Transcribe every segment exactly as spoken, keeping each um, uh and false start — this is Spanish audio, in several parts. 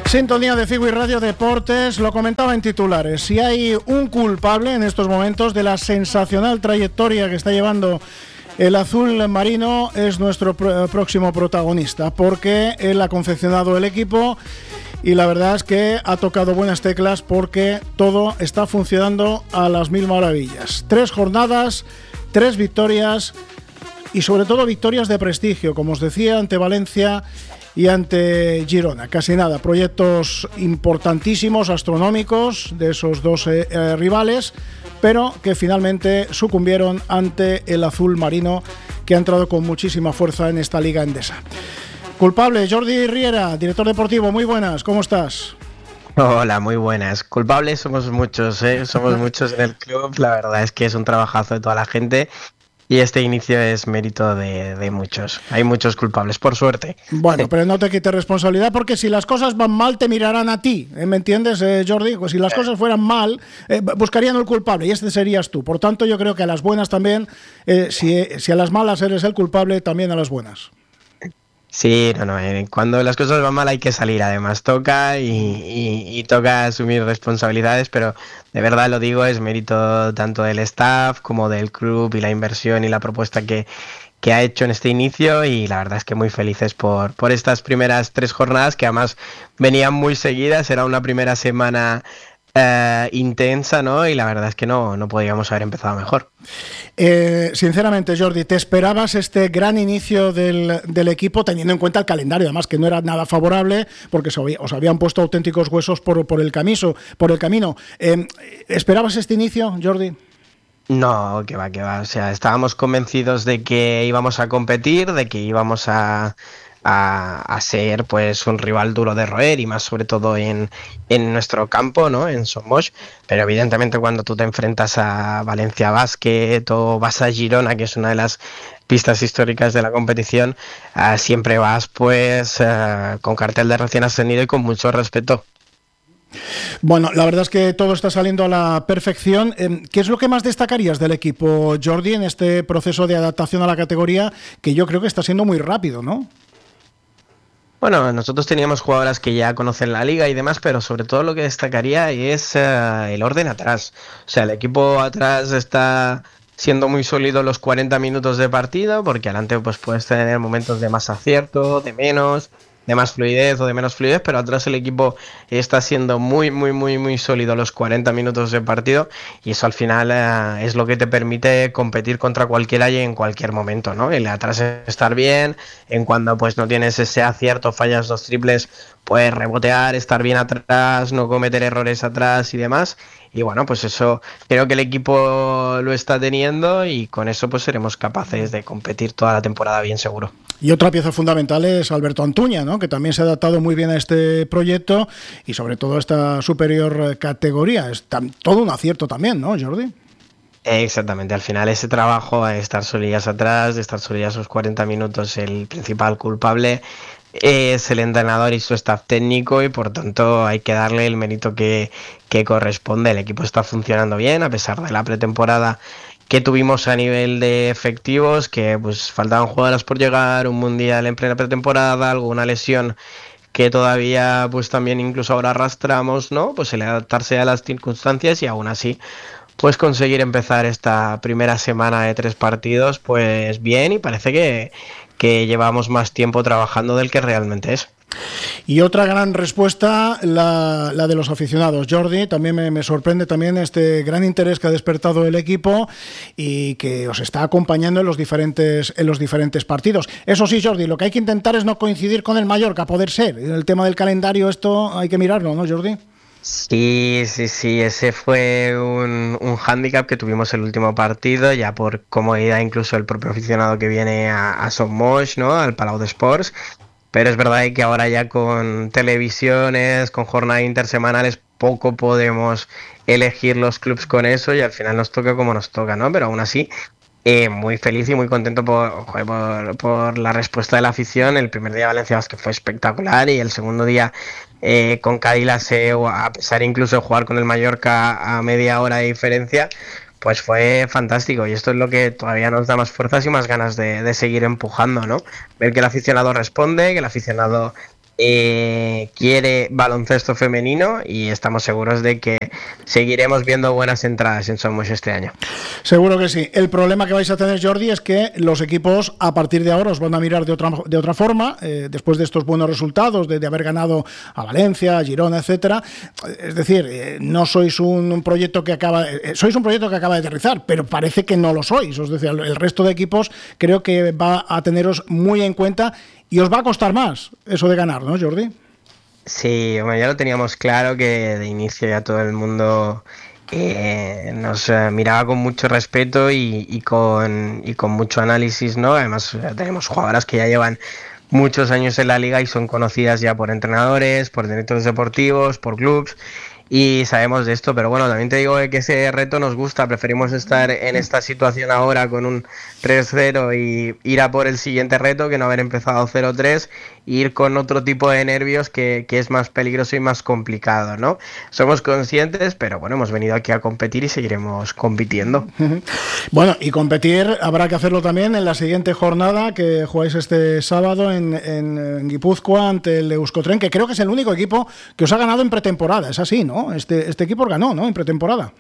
Sintonía de Figui Radio Deportes, lo comentaba en titulares. Si hay un culpable en estos momentos de la sensacional trayectoria que está llevando el azul marino, es nuestro pr- próximo protagonista, porque él ha confeccionado el equipo y la verdad es que ha tocado buenas teclas porque todo está funcionando a las mil maravillas. Tres jornadas, tres victorias y sobre todo victorias de prestigio, como os decía, ante Valencia y ante Girona. Casi nada, proyectos importantísimos, astronómicos de esos dos eh, eh, rivales, pero que finalmente sucumbieron ante el azul marino, que ha entrado con muchísima fuerza en esta liga endesa. Culpable, Jordi Riera, director deportivo, muy buenas, ¿cómo estás? Hola, muy buenas. Culpables somos muchos, ¿eh? Somos muchos en el club, la verdad es que es un trabajazo de toda la gente. Y este inicio es mérito de, de muchos. Hay muchos culpables, por suerte. Bueno, pero no te quites responsabilidad, porque si las cosas van mal, te mirarán a ti. ¿eh? ¿Me entiendes, eh, Jordi? Pues si las cosas fueran mal, eh, buscarían el culpable y este serías tú. Por tanto, yo creo que a las buenas también, eh, si, si a las malas eres el culpable, también a las buenas. Sí, no, no, eh, cuando las cosas van mal hay que salir, además toca y, y, y toca asumir responsabilidades, pero de verdad lo digo, es mérito tanto del staff como del club y la inversión y la propuesta que, que ha hecho en este inicio, y la verdad es que muy felices por, por estas primeras tres jornadas que además venían muy seguidas. Era una primera semana Uh, intensa, ¿no? Y la verdad es que no, no podíamos haber empezado mejor. Eh, sinceramente, Jordi, ¿te esperabas este gran inicio del, del equipo, teniendo en cuenta el calendario, además que no era nada favorable, porque os habían puesto auténticos huesos por, por el camino? Por el camino. Eh, ¿Esperabas este inicio, Jordi? No, que va, que va. O sea, estábamos convencidos de que íbamos a competir, de que íbamos a A, a ser pues un rival duro de roer, y más sobre todo en, en nuestro campo, ¿no? En Son Moix. Pero evidentemente cuando tú te enfrentas a Valencia Basket o vas a Girona, que es una de las pistas históricas de la competición, uh, siempre vas pues uh, con cartel de recién ascendido y con mucho respeto. Bueno, la verdad es que todo está saliendo a la perfección. ¿Qué es lo que más destacarías del equipo, Jordi, en este proceso de adaptación a la categoría, que yo creo que está siendo muy rápido, ¿no? Bueno, nosotros teníamos jugadoras que ya conocen la liga y demás, pero sobre todo lo que destacaría es uh, el orden atrás. O sea, el equipo atrás está siendo muy sólido los cuarenta minutos de partido, porque adelante pues puedes tener momentos de más acierto, de menos, de más fluidez o de menos fluidez, pero atrás el equipo está siendo muy, muy, muy, muy sólido los cuarenta minutos de partido, y eso al final eh, es lo que te permite competir contra cualquiera y en cualquier momento, ¿no? El atrás estar bien, en cuando pues no tienes ese acierto, fallas dos triples, pues rebotear, estar bien atrás, no cometer errores atrás y demás. Y bueno, pues eso creo que el equipo lo está teniendo, y con eso pues seremos capaces de competir toda la temporada bien seguro. Y otra pieza fundamental es Alberto Antuña, ¿no? Que también se ha adaptado muy bien a este proyecto y sobre todo a esta superior categoría. Es tam- todo un acierto también, ¿no, Jordi? Exactamente, al final ese trabajo de estar solillas atrás, de estar solillas esos cuarenta minutos, el principal culpable es el entrenador y su staff técnico, y por tanto hay que darle el mérito que, que corresponde. El equipo está funcionando bien a pesar de la pretemporada que tuvimos a nivel de efectivos, que pues faltaban jugadoras por llegar, un mundial en plena pretemporada, alguna lesión que todavía pues también incluso ahora arrastramos, ¿no? Pues el adaptarse a las circunstancias, y aún así pues conseguir empezar esta primera semana de tres partidos pues bien, y parece que, que llevamos más tiempo trabajando del que realmente es. Y otra gran respuesta, la, la de los aficionados. Jordi, también me, me sorprende también este gran interés que ha despertado el equipo y que os está acompañando en los diferentes en los diferentes partidos. Eso sí, Jordi, lo que hay que intentar es no coincidir con el Mallorca, a poder ser. En el tema del calendario esto hay que mirarlo, ¿no, Jordi? Sí, sí, sí, ese fue un, un hándicap que tuvimos el último partido, ya por comodidad incluso el propio aficionado que viene a, a Son Moix, ¿no? Al Palau d'Esports. Pero es verdad que ahora ya con televisiones, con jornadas intersemanales, poco podemos elegir los clubs con eso, y al final nos toca como nos toca, ¿no? Pero aún así, eh, muy feliz y muy contento por, joder, por, por la respuesta de la afición. El primer día de Valencia Basket fue espectacular, y el segundo día eh, con Cádiz Laseo, a pesar incluso de jugar con el Mallorca a media hora de diferencia, pues fue fantástico, y esto es lo que todavía nos da más fuerzas y más ganas de, de seguir empujando, ¿no? Ver que el aficionado responde, que el aficionado eh, quiere baloncesto femenino y estamos seguros de que seguiremos viendo buenas entradas en Somos este año. Seguro que sí. El problema que vais a tener, Jordi, es que los equipos a partir de ahora os van a mirar de otra, de otra forma, eh, después de estos buenos resultados, de, de haber ganado a Valencia, a Girona, etcétera. Es decir, eh, no sois un, un proyecto que acaba, eh, sois un proyecto que acaba de aterrizar, pero parece que no lo sois. Es decir, el resto de equipos creo que va a teneros muy en cuenta y os va a costar más eso de ganar, ¿no, Jordi? Sí, bueno, ya lo teníamos claro que de inicio ya todo el mundo eh, nos eh, miraba con mucho respeto y, y, con, y con mucho análisis, ¿no? Además tenemos jugadoras que ya llevan muchos años en la liga y son conocidas ya por entrenadores, por directores deportivos, por clubes. Y sabemos de esto, pero bueno, también te digo que ese reto nos gusta, preferimos estar en esta situación ahora con un tres cero y ir a por el siguiente reto que no haber empezado cero tres e ir con otro tipo de nervios que, que es más peligroso y más complicado, ¿no? Somos conscientes, pero bueno, hemos venido aquí a competir y seguiremos compitiendo. Bueno, y competir habrá que hacerlo también en la siguiente jornada que jugáis este sábado en, en, en Guipúzcoa ante el Euskotren, que creo que es el único equipo que os ha ganado en pretemporada, es así, ¿no? Este, este equipo ganó, ¿no? En pretemporada.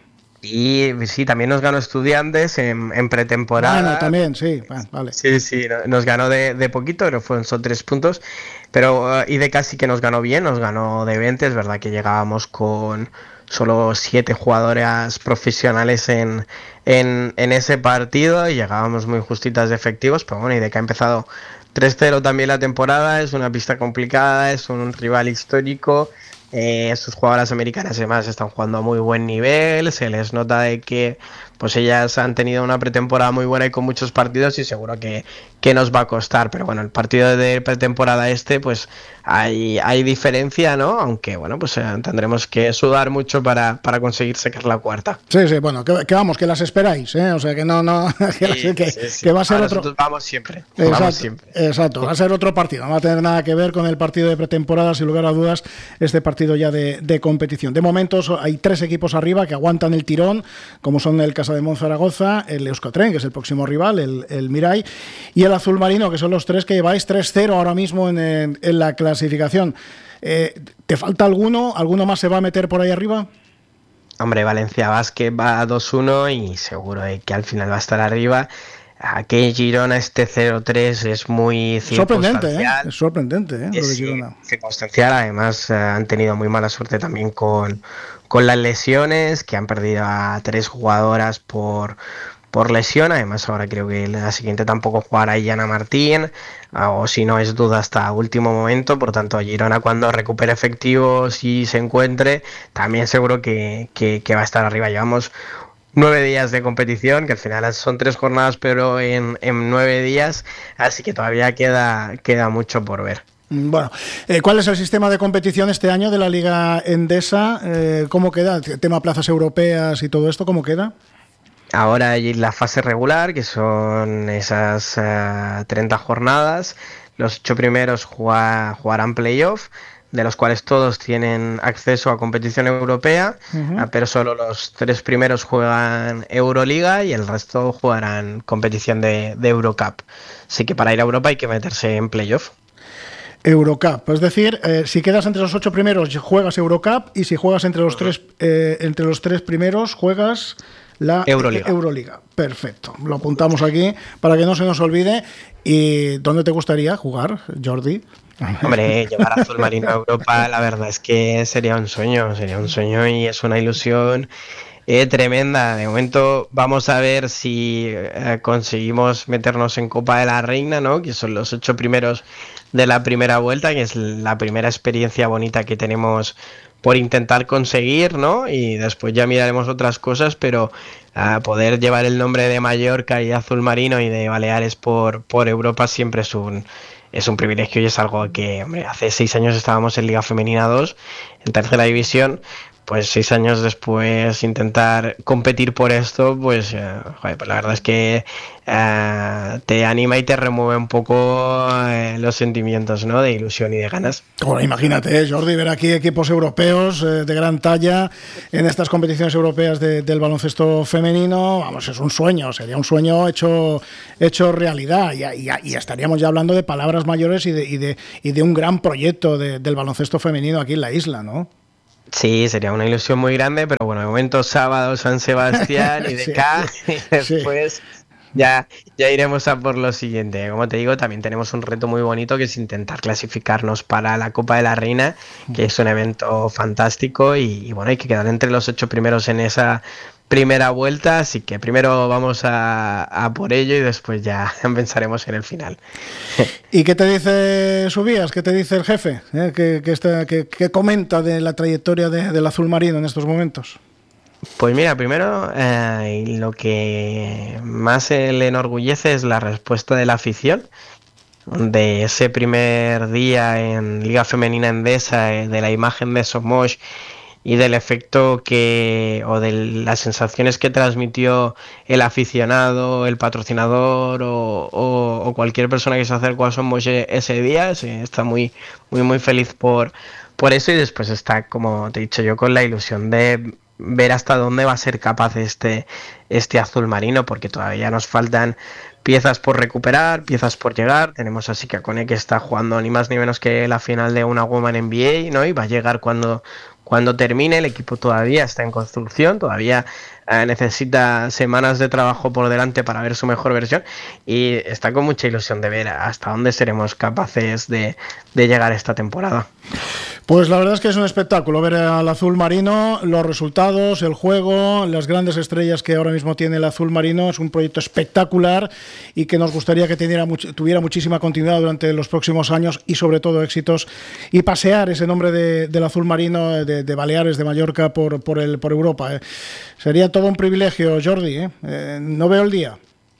Y sí, también nos ganó Estudiantes en, en pretemporada. Bueno, también, sí, vale. Sí, sí, nos ganó de, de poquito, pero fueron son tres puntos. Pero y de casi que nos ganó bien, nos ganó de veinte. Es verdad que llegábamos con solo siete jugadoras profesionales en, en, en ese partido y llegábamos muy justitas de efectivos. Pero bueno, y de que ha empezado tres cero también la temporada, es una pista complicada, es un rival histórico. Eh, sus jugadoras americanas además están jugando a muy buen nivel, se les nota de que pues ellas han tenido una pretemporada muy buena y con muchos partidos y seguro que, que nos va a costar, pero bueno, el partido de pretemporada este pues hay, hay diferencia, ¿no? Aunque bueno, pues eh, tendremos que sudar mucho para, para conseguir sacar la cuarta. Sí, sí, bueno, que, que vamos, que las esperáis, ¿eh? O sea, que no, no, que, sí, que, sí, sí. que va a ser Ahora otro... Nosotros vamos siempre, exacto, vamos siempre. Exacto, va a ser otro partido, no va a tener nada que ver con el partido de pretemporada, sin lugar a dudas, este partido ya de, de competición. De momento hay tres equipos arriba que aguantan el tirón, como son el Casa de Monzaragoza, el Euskotren, que es el próximo rival, el, el Mirai, y el Azul Marino, que son los tres que lleváis tres cero ahora mismo en, en, en la clasificación. Eh, ¿Te falta alguno? ¿Alguno más se va a meter por ahí arriba? Hombre, Valencia Basket va a dos uno y seguro de que al final va a estar arriba. Aquí Girona este cero tres es muy sorprendente, ¿eh? Es sorprendente, ¿eh? Lo de Girona. Circunstancial, además eh, han tenido muy mala suerte también con, con las lesiones, que han perdido a tres jugadoras por, por lesión. Además ahora creo que la siguiente tampoco jugará Yana Martín, o si no es duda hasta último momento. Por tanto, Girona cuando recupere efectivos y se encuentre, también seguro que, que, que va a estar arriba. Llevamos nueve días de competición, que al final son tres jornadas, pero en, en nueve días, así que todavía queda, queda mucho por ver. Bueno, eh, ¿cuál es el sistema de competición este año de la Liga Endesa? Eh, ¿Cómo queda? El tema plazas europeas y todo esto, ¿cómo queda? Ahora hay la fase regular, que son esas uh, treinta jornadas. Los ocho primeros jugar, jugarán playoff, de los cuales todos tienen acceso a competición europea, uh-huh. pero solo los tres primeros juegan Euroliga y el resto jugarán competición de, de Eurocup. Así que para ir a Europa hay que meterse en playoff. Eurocup, es decir, eh, si quedas entre los ocho primeros juegas Eurocup y si juegas entre los uh-huh. tres eh, entre los tres primeros juegas la Euroliga. Euroliga. Perfecto, lo apuntamos aquí para que no se nos olvide. ¿Y dónde te gustaría jugar, Jordi? Hombre, llevar a Azul Marino a Europa, la verdad es que sería un sueño, sería un sueño y es una ilusión eh, tremenda. De momento vamos a ver si eh, conseguimos meternos en Copa de la Reina, ¿no? Que son los ocho primeros de la primera vuelta, que es la primera experiencia bonita que tenemos por intentar conseguir, ¿no? Y después ya miraremos otras cosas, pero uh, poder llevar el nombre de Mallorca y Azul Marino y de Baleares por, por Europa siempre es un... Es un privilegio y es algo que, hombre, hace seis años estábamos en Liga Femenina dos, en tercera división, pues seis años después intentar competir por esto, pues, eh, joder, pues la verdad es que eh, te anima y te remueve un poco eh, los sentimientos, ¿no? De ilusión y de ganas. Bueno, imagínate, Jordi, ver aquí equipos europeos eh, de gran talla en estas competiciones europeas de, del baloncesto femenino, vamos, es un sueño, sería un sueño hecho, hecho realidad y, y, y estaríamos ya hablando de palabras mayores y de, y de, y de un gran proyecto de, del baloncesto femenino aquí en la isla, ¿no? Sí, sería una ilusión muy grande, pero bueno, de momento sábado San Sebastián y de sí, acá sí, y después sí. ya, ya iremos a por lo siguiente. Como te digo, también tenemos un reto muy bonito que es intentar clasificarnos para la Copa de la Reina, que es un evento fantástico y, y bueno, hay que quedar entre los ocho primeros en esa primera vuelta, así que primero vamos a, a por ello y después ya pensaremos en el final. ¿Y qué te dice Subías? ¿Qué te dice el jefe? ¿Eh? ¿Qué, qué, está, qué, qué comenta de la trayectoria de, del azul marino en estos momentos? Pues mira, primero eh, lo que más le enorgullece es la respuesta de la afición de ese primer día en Liga Femenina Endesa, eh, de la imagen de Somos y del efecto que, o de las sensaciones que transmitió el aficionado, el patrocinador o, o, o cualquier persona que se acercó a Somos ese día. Sí, está muy, muy, muy feliz por, por eso y después está, como te he dicho yo, con la ilusión de ver hasta dónde va a ser capaz este, este azul marino, porque todavía nos faltan piezas por recuperar, piezas por llegar. Tenemos a Sika Kone, que está jugando ni más ni menos que la final de una Women N B A, ¿no? Y va a llegar cuando, cuando termine. El equipo todavía está en construcción, todavía eh, necesita semanas de trabajo por delante para ver su mejor versión y está con mucha ilusión de ver hasta dónde seremos capaces de, de llegar esta temporada. Pues la verdad es que es un espectáculo ver al azul marino, los resultados, el juego, las grandes estrellas que ahora mismo tiene el azul marino. Es un proyecto espectacular y que nos gustaría que tuviera, much- tuviera muchísima continuidad durante los próximos años y sobre todo éxitos, y pasear ese nombre de, del azul marino de, de Baleares, de Mallorca, por, por, el, por Europa. Eh. Sería todo un privilegio, Jordi. Eh. Eh, no veo el día.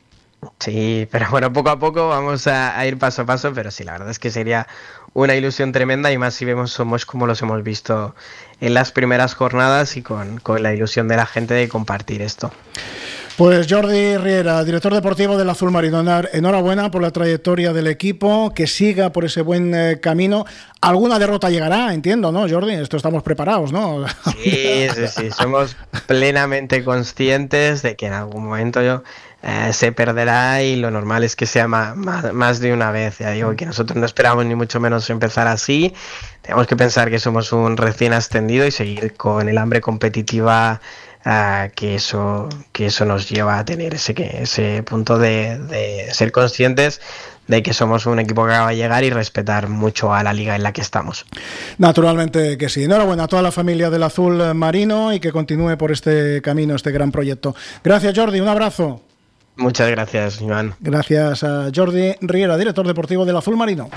Sí, pero bueno, poco a poco vamos a, a ir paso a paso, pero sí, la verdad es que sería una ilusión tremenda y más si vemos Somos como los hemos visto en las primeras jornadas y con, con la ilusión de la gente de compartir esto. Pues Jordi Riera, director deportivo del azul marino, enhorabuena por la trayectoria del equipo, que siga por ese buen eh, camino. Alguna derrota llegará, entiendo, ¿no, Jordi? Esto estamos preparados, ¿no? Sí, sí, sí, somos plenamente conscientes de que en algún momento yo, eh, se perderá y lo normal es que sea más, más, más de una vez. Ya digo que nosotros no esperamos ni mucho menos empezar así. Tenemos que pensar que somos un recién ascendido y seguir con el hambre competitiva Uh, que eso que eso nos lleva a tener ese que ese punto de, de ser conscientes de que somos un equipo que acaba de llegar y respetar mucho a la liga en la que estamos. Naturalmente que sí. Enhorabuena a toda la familia del azul marino y que continúe por este camino, este gran proyecto. Gracias, Jordi, un abrazo. Muchas gracias, Joan. Gracias a Jordi Riera, director deportivo del azul marino.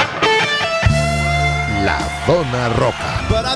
La Zona Roca.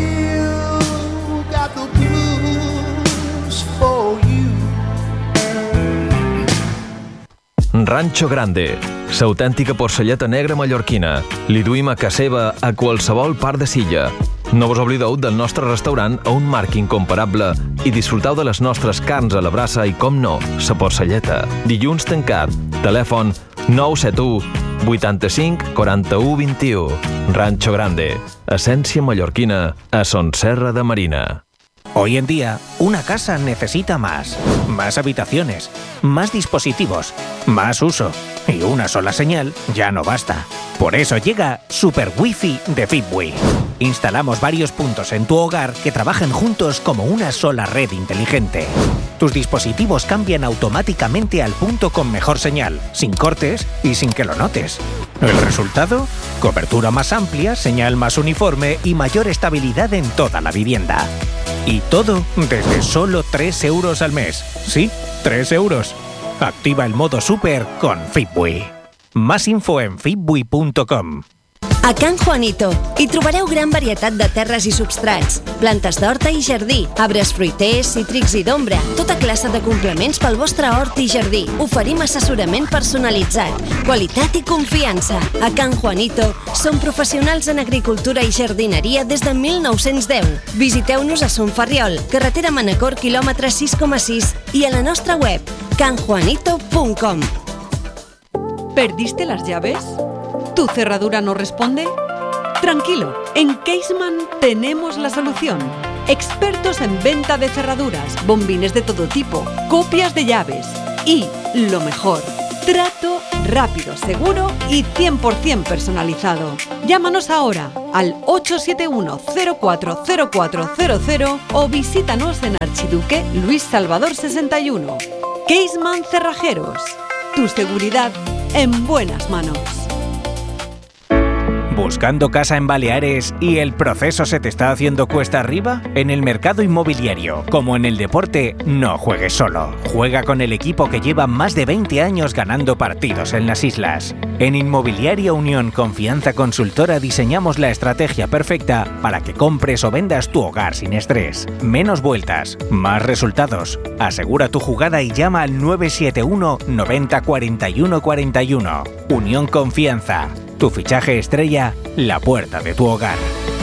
Rancho Grande, l'autèntica porcelleta negra mallorquina. Li duim a casa seva a qualsevol part de Silla. No vos oblideu del nostre restaurant a un marc incomparable i disfruteu de les nostres carns a la brasa i, com no, la porcelleta. Dilluns tancat. Telèfon nou set u vuitanta-cinc quaranta-u vint-i-u. Rancho Grande, essència mallorquina a Son Serra de Marina. Hoy en día, una casa necesita más. Más habitaciones, más dispositivos, más uso. Y una sola señal ya no basta. Por eso llega Super Wi-Fi de Fitbui. Instalamos varios puntos en tu hogar que trabajan juntos como una sola red inteligente. Tus dispositivos cambian automáticamente al punto con mejor señal, sin cortes y sin que lo notes. ¿El resultado? Cobertura más amplia, señal más uniforme y mayor estabilidad en toda la vivienda. Y todo desde solo tres euros al mes. Sí, tres euros. Activa el modo Super con Fitbui. Más info en fitbui punto com. A Can Juanito hi trobareu gran varietat de terres i substrats, plantes d'horta i jardí, arbres fruiters, cítrics i d'ombra, tota classe de complements pel vostre hort i jardí. Oferim assessorament personalitzat, qualitat i confiança. A Can Juanito som professionals en agricultura i jardineria des de mil nou-cents deu. Visiteu-nos a Son Ferriol, carretera Manacor, quilòmetre sis coma sis i a la nostra web can juanito punto com. ¿Perdiste las llaves? ¿Tu cerradura no responde? Tranquilo, en Caseman tenemos la solución. Expertos en venta de cerraduras, bombines de todo tipo, copias de llaves y, lo mejor, trato rápido, seguro y cien por ciento personalizado. Llámanos ahora al ocho siete uno cero cuatro cero cuatro cero cero o visítanos en Archiduque Luis Salvador sesenta y uno. Caseman Cerrajeros. Tu seguridad en buenas manos. ¿Buscando casa en Baleares y el proceso se te está haciendo cuesta arriba? En el mercado inmobiliario, como en el deporte, no juegues solo. Juega con el equipo que lleva más de veinte años ganando partidos en las islas. En Inmobiliaria Unión Confianza Consultora diseñamos la estrategia perfecta para que compres o vendas tu hogar sin estrés. Menos vueltas, más resultados. Asegura tu jugada y llama al nueve siete uno noventa cuarenta y uno cuarenta y uno. Unión Confianza. Tu fichaje estrella, la puerta de tu hogar.